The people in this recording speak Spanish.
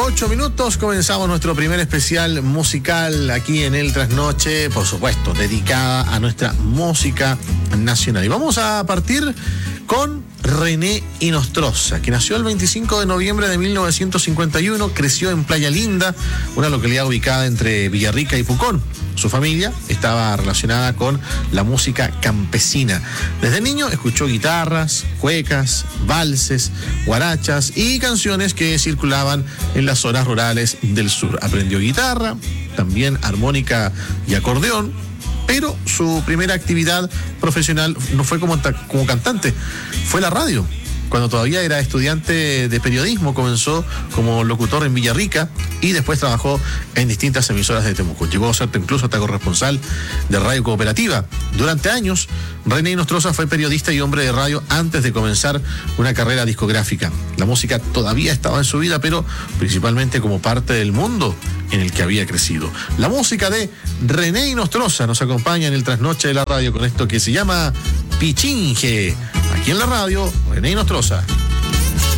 8 minutos, comenzamos nuestro primer especial musical aquí en El Trasnoche, por supuesto, dedicada a nuestra música nacional. Y vamos a partir con René Inostroza, que nació el 25 de noviembre de 1951, creció en Playa Linda, una localidad ubicada entre Villarrica y Pucón. Su familia estaba relacionada con la música campesina. Desde niño escuchó guitarras, cuecas, valses, guarachas y canciones que circulaban en las zonas rurales del sur. Aprendió guitarra, también armónica y acordeón, pero su primera actividad profesional no fue como cantante, fue la radio. Cuando todavía era estudiante de periodismo, comenzó como locutor en Villarrica y después trabajó en distintas emisoras de Temuco. Llegó a ser incluso hasta corresponsal de Radio Cooperativa. Durante años, René Inostroza fue periodista y hombre de radio antes de comenzar una carrera discográfica. La música todavía estaba en su vida, pero principalmente como parte del mundo en el que había crecido. La música de René Inostroza nos acompaña en el trasnoche de la radio con esto que se llama Pichinje. Aquí en la radio, René Inostroza.